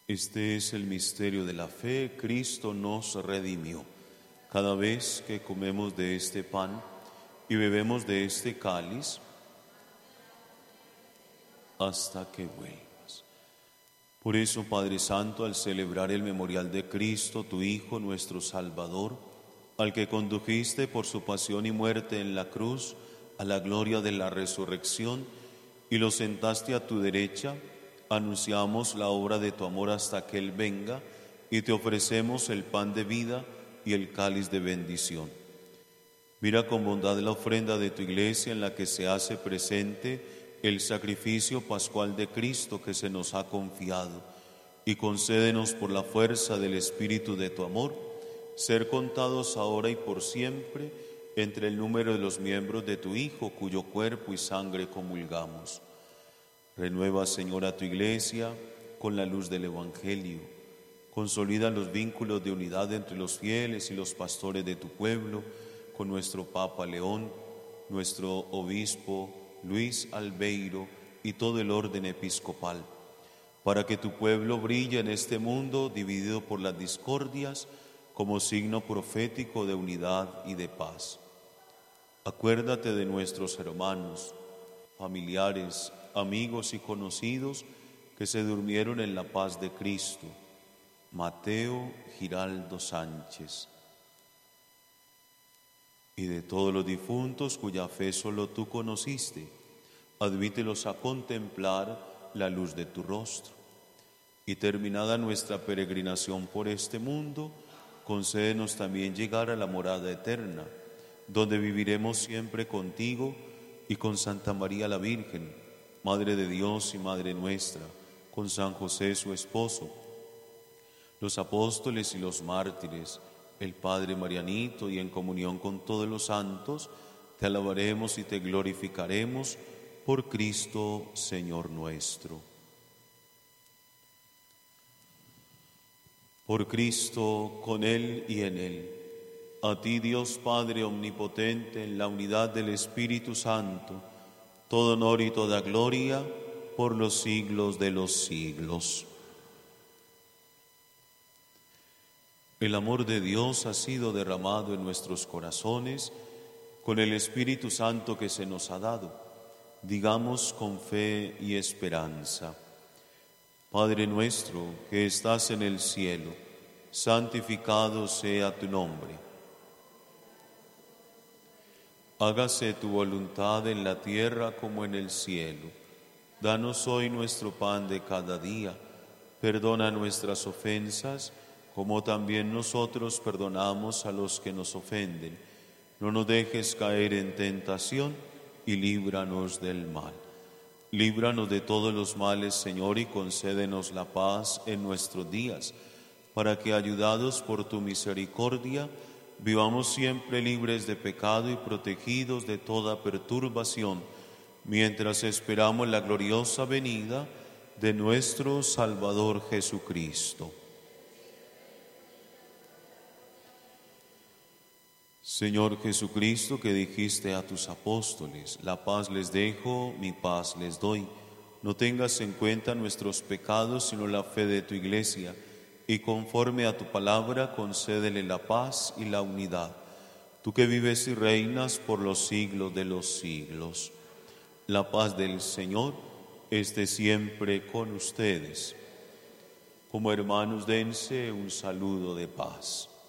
Este es el misterio de la fe. Cristo nos redimió. Cada vez que comemos de este pan y bebemos de este cáliz, hasta que vuelvas. Por eso, Padre Santo, al celebrar el memorial de Cristo, tu Hijo, nuestro Salvador, al que condujiste por su pasión y muerte en la cruz a la gloria de la resurrección y lo sentaste a tu derecha, anunciamos la obra de tu amor hasta que Él venga y te ofrecemos el pan de vida y el cáliz de bendición. Mira con bondad la ofrenda de tu iglesia en la que se hace presente el sacrificio pascual de Cristo que se nos ha confiado y concédenos por la fuerza del Espíritu de tu amor ser contados ahora y por siempre entre el número de los miembros de tu Hijo, cuyo cuerpo y sangre comulgamos. Renueva, Señor, a tu iglesia con la luz del Evangelio. Consolida los vínculos de unidad entre los fieles y los pastores de tu pueblo, con nuestro Papa León, nuestro Obispo Luis Albeiro y todo el orden episcopal, para que tu pueblo brille en este mundo dividido por las discordias como signo profético de unidad y de paz. Acuérdate de nuestros hermanos, familiares, amigos y conocidos que se durmieron en la paz de Cristo. Mateo Giraldo Sánchez. Y de todos los difuntos cuya fe solo tú conociste, admítelos a contemplar la luz de tu rostro. Y terminada nuestra peregrinación por este mundo, concédenos también llegar a la morada eterna, donde viviremos siempre contigo y con Santa María la Virgen, Madre de Dios y Madre nuestra, con San José su esposo, los apóstoles y los mártires, el Padre Marianito, y en comunión con todos los santos, te alabaremos y te glorificaremos por Cristo, Señor nuestro. Por Cristo, con Él y en Él, a ti, Dios Padre omnipotente, en la unidad del Espíritu Santo, todo honor y toda gloria por los siglos de los siglos. El amor de Dios ha sido derramado en nuestros corazones con el Espíritu Santo que se nos ha dado. Digamos con fe y esperanza: Padre nuestro que estás en el cielo, santificado sea tu nombre. Hágase tu voluntad en la tierra como en el cielo. Danos hoy nuestro pan de cada día. Perdona nuestras ofensas, como también nosotros perdonamos a los que nos ofenden. No nos dejes caer en tentación y líbranos del mal. Líbranos de todos los males, Señor, y concédenos la paz en nuestros días, para que, ayudados por tu misericordia, vivamos siempre libres de pecado y protegidos de toda perturbación, mientras esperamos la gloriosa venida de nuestro Salvador Jesucristo. Señor Jesucristo, que dijiste a tus apóstoles: la paz les dejo, mi paz les doy. No tengas en cuenta nuestros pecados, sino la fe de tu iglesia, y conforme a tu palabra concédele la paz y la unidad. Tú que vives y reinas por los siglos de los siglos. La paz del Señor esté siempre con ustedes. Como hermanos, dense un saludo de paz.